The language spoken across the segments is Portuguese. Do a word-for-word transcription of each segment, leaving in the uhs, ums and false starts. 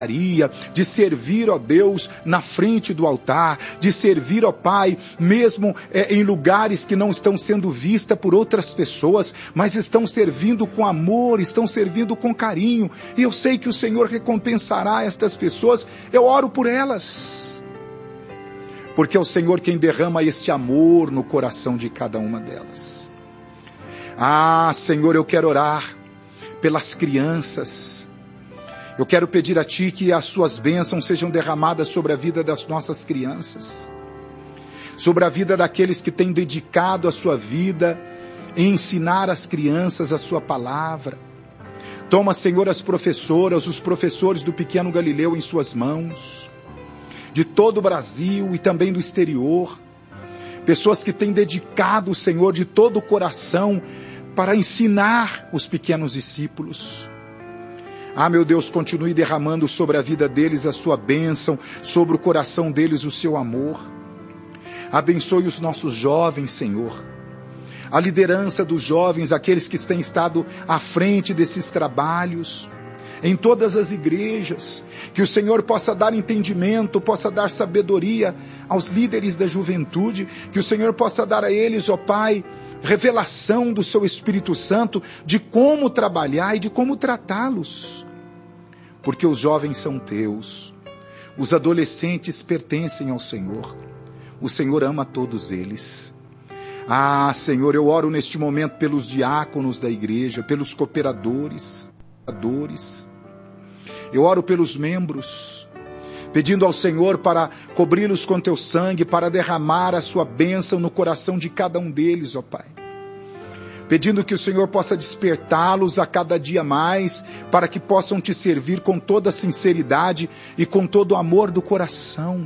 de servir, ó Deus, na frente do altar, de servir, ó Pai, mesmo é, em lugares que não estão sendo vistas por outras pessoas, mas estão servindo com amor, estão servindo com carinho, e eu sei que o Senhor recompensará estas pessoas. Eu oro por elas, porque é o Senhor quem derrama este amor no coração de cada uma delas. Ah, Senhor, eu quero orar pelas crianças. Eu quero pedir a Ti que as Suas bênçãos sejam derramadas sobre a vida das nossas crianças, sobre a vida daqueles que têm dedicado a sua vida em ensinar às crianças a Sua palavra. Toma, Senhor, as professoras, os professores do Pequeno Galileu em Suas mãos, de todo o Brasil e também do exterior, pessoas que têm dedicado, Senhor, de todo o coração para ensinar os pequenos discípulos. Ah, meu Deus, continue derramando sobre a vida deles a sua bênção, sobre o coração deles o seu amor. Abençoe os nossos jovens, Senhor. A liderança dos jovens, aqueles que têm estado à frente desses trabalhos, em todas as igrejas, que o Senhor possa dar entendimento, possa dar sabedoria aos líderes da juventude, que o Senhor possa dar a eles, ó Pai, revelação do seu Espírito Santo, de como trabalhar e de como tratá-los. Porque os jovens são teus, os adolescentes pertencem ao Senhor, o Senhor ama todos eles. Ah, Senhor, eu oro neste momento pelos diáconos da igreja, pelos cooperadores, eu oro pelos membros, pedindo ao Senhor para cobri-los com teu sangue, para derramar a sua bênção no coração de cada um deles, ó Pai. Pedindo que o Senhor possa despertá-los a cada dia mais, para que possam te servir com toda a sinceridade e com todo o amor do coração.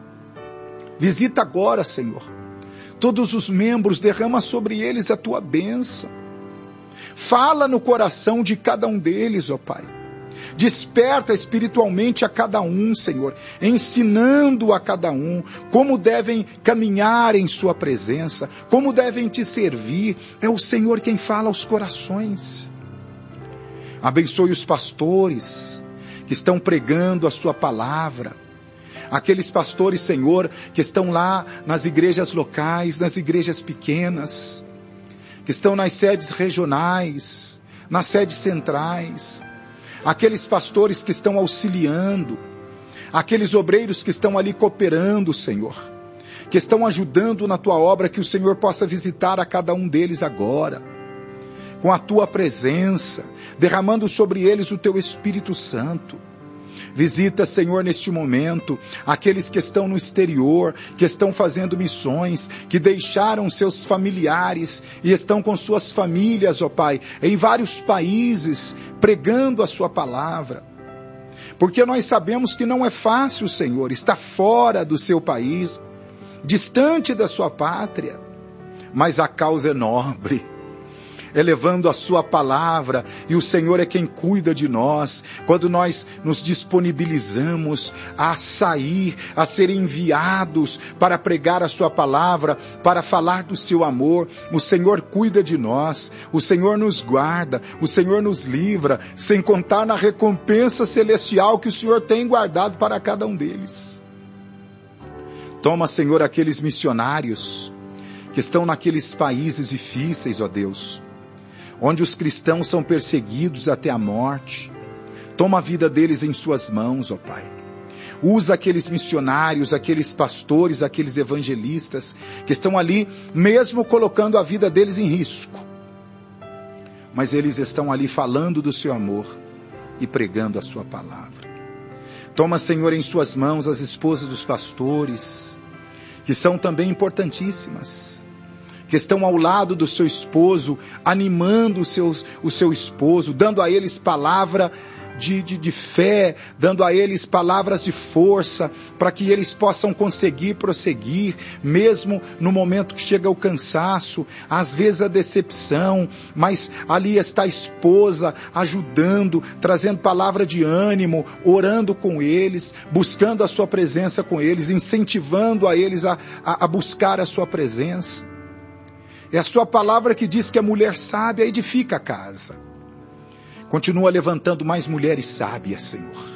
Visita agora, Senhor, todos os membros, derrama sobre eles a tua bênção. Fala no coração de cada um deles, ó Pai. Desperta espiritualmente a cada um, Senhor, ensinando a cada um como devem caminhar em sua presença, como devem te servir. É o Senhor quem fala aos corações. Abençoe os pastores que estão pregando a sua palavra. Aqueles pastores, Senhor, que estão lá nas igrejas locais, nas igrejas pequenas, que estão nas sedes regionais, nas sedes centrais. Aqueles pastores que estão auxiliando, aqueles obreiros que estão ali cooperando, Senhor, que estão ajudando na tua obra, que o Senhor possa visitar a cada um deles agora, com a tua presença, derramando sobre eles o teu Espírito Santo. Visita, Senhor, neste momento, aqueles que estão no exterior, que estão fazendo missões, que deixaram seus familiares e estão com suas famílias, ó Pai, em vários países, pregando a sua palavra. Porque nós sabemos que não é fácil, Senhor, estar fora do seu país, distante da sua pátria, mas a causa é nobre. Elevando a sua palavra, e o Senhor é quem cuida de nós, quando nós nos disponibilizamos a sair, a ser enviados para pregar a sua palavra, para falar do seu amor, o Senhor cuida de nós, o Senhor nos guarda, o Senhor nos livra, sem contar na recompensa celestial que o Senhor tem guardado para cada um deles. Toma, Senhor, aqueles missionários que estão naqueles países difíceis, ó Deus, onde os cristãos são perseguidos até a morte. Toma a vida deles em suas mãos, ó Pai. Usa aqueles missionários, aqueles pastores, aqueles evangelistas que estão ali, mesmo colocando a vida deles em risco. Mas eles estão ali falando do seu amor e pregando a sua palavra. Toma, Senhor, em suas mãos as esposas dos pastores, que são também importantíssimas, que estão ao lado do seu esposo, animando o seu, o seu esposo, dando a eles palavra de, de, de fé, dando a eles palavras de força, para que eles possam conseguir prosseguir, mesmo no momento que chega o cansaço, às vezes a decepção, mas ali está a esposa ajudando, trazendo palavra de ânimo, orando com eles, buscando a sua presença com eles, incentivando a eles a, a, a buscar a sua presença. É a sua palavra que diz que a mulher sábia edifica a casa. Continua levantando mais mulheres sábias, Senhor.